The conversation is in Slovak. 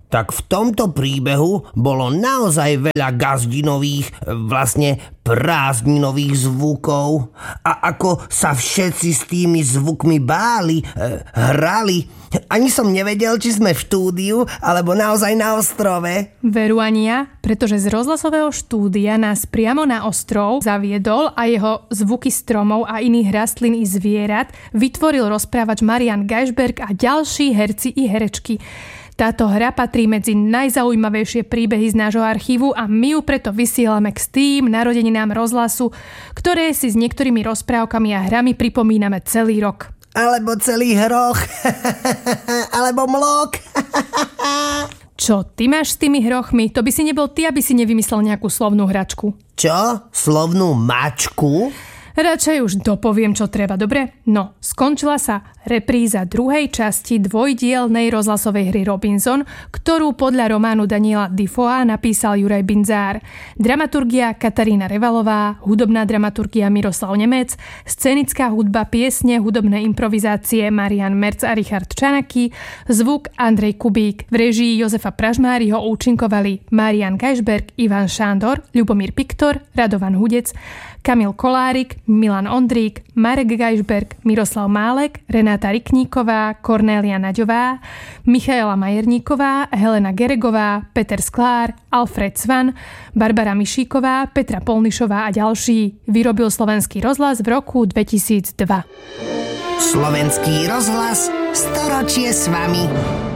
Tak v tomto príbehu bolo naozaj veľa gazdinových, vlastne prázdninových zvukov. A ako sa všetci s tými zvukmi báli, hrali. Ani som nevedel, či sme v štúdiu, alebo naozaj na ostrove. Veru ani ja, pretože z rozhlasového štúdia nás priamo na ostrov zaviedol a jeho zvuky stromov a iných rastlín i zvierat vytvoril rozprávač Marian Gajšberg a ďalší herci i herečky. Táto hra patrí medzi najzaujímavejšie príbehy z nášho archívu a my ju preto vysielame k tým narodeninám rozhlasu, ktoré si s niektorými rozprávkami a hrami pripomíname celý rok. Alebo celý hroch. Alebo mlok. Čo, ty máš s tými hrochmi? To by si nebol ty, aby si nevymyslel nejakú slovnú hračku. Čo? Slovnú mačku? Radšej už dopoviem, čo treba, dobre? No, skončila sa repríza druhej časti dvojdielnej rozhlasovej hry Robinson, ktorú podľa románu Daniela Defoea napísal Juraj Bindzár. Dramaturgia Katarína Revalová, hudobná dramaturgia Miroslav Nemec, scenická hudba, piesne, hudobné improvizácie Marian Merc a Richard Čanaky, zvuk Andrej Kubík. V režii Jozefa Pražmáriho účinkovali Marian Gajšberg, Ivan Šándor, Ľubomír Piktor, Radovan Hudec, Kamil Kolárik, Milan Ondrík, Marek Gajšberg, Miroslav Málek, Renáta Rikníková, Kornélia Naďová, Michaela Majerníková, Helena Geregová, Peter Sklár, Alfred Svan, Barbara Mišíková, Petra Polnišová a ďalší. Vyrobil Slovenský rozhlas v roku 2002. Slovenský rozhlas, storočie s vami.